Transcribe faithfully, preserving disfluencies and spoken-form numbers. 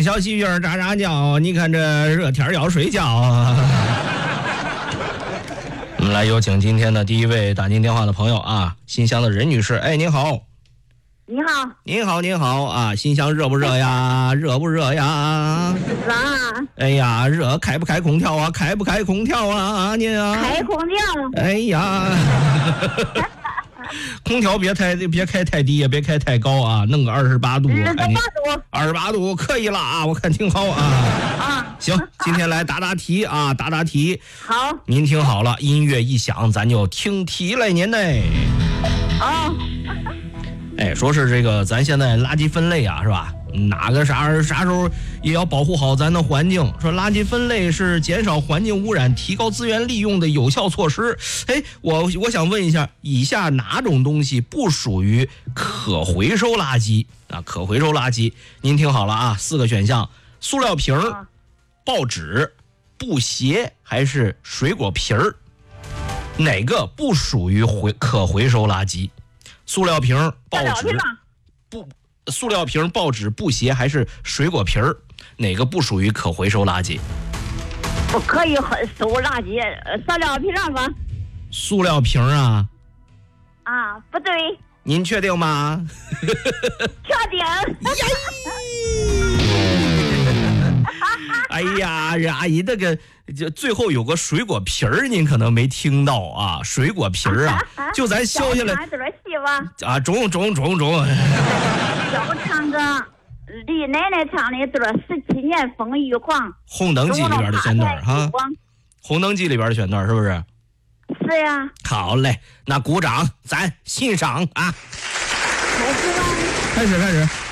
小喜鹊喳喳叫，你看这热天要睡觉。我们来有请今天的第一位打进电话的朋友啊，新乡的任女士。哎，您好。 你好， 您好，您好啊！新乡热不热呀？热不热呀？ 热啊！ 哎呀，热，开不开空调啊？开不开空调啊？您啊？ 开空调。 哎呀，空调别太别开太低，也别开太高啊，弄个二十八度。 二十八度。 二十八度可以了啊，我看挺好啊。 啊， 行，今天来答答题啊，答答题。 好。 您听好了，音乐一响，咱就听题了，您呢？ 哦。 哎，说是这个，咱现在垃圾分类啊，是吧？哪个啥啥时候也要保护好咱的环境。说垃圾分类是减少环境污染、提高资源利用的有效措施。哎，我我想问一下，以下哪种东西不属于可回收垃圾啊？可回收垃圾，您听好了啊，四个选项：塑料瓶、报纸、布鞋还是水果皮儿？哪个不属于回可回收垃圾？塑料瓶、报纸、不，塑料瓶、报纸、布鞋还是水果皮儿，哪个不属于可回收垃圾？ 不可以收垃圾，塑料瓶吧？ 塑料瓶啊？ 啊，不对。 您确定吗？ 确定。 哎呀，这阿姨那个就最后有个水果皮儿，您可能没听到啊，水果皮儿啊，就咱削下来啊，中中中中。 要唱个李奶奶唱的这十七年风雨狂， 红灯记里边的选段哈，红灯记里边的选段是不是？ 是呀。 好嘞，那鼓掌，咱欣赏啊。 开始吧。 开始开始。